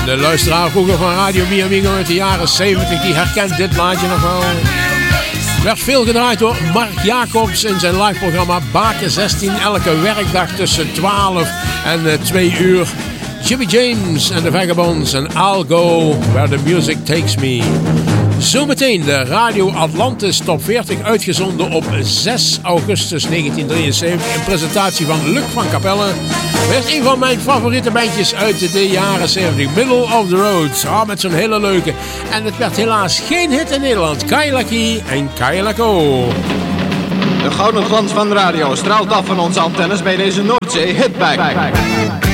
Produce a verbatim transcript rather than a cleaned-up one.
de luisteraar vroeger van Radio Mi Amigo uit de jaren zeventig, die herkent dit plaatje nog wel. Werd veel gedraaid door Mark Jacobs in zijn liveprogramma Baken zestien, elke werkdag tussen twaalf en twee uur. Jimmy James en de Vagabonds en I'll Go Where the Music Takes Me. Zometeen de Radio Atlantis Top veertig, uitgezonden op zes augustus negentien drieënzeventig. Een presentatie van Luc van Capelle. Werd een van mijn favoriete bandjes uit de jaren zeventig. Middle of the Road. Ah, met zo'n hele leuke. En het werd helaas geen hit in Nederland. Kailaki en Kailako. De gouden glans van de radio straalt af van onze antennes bij deze Noordzee Hitback.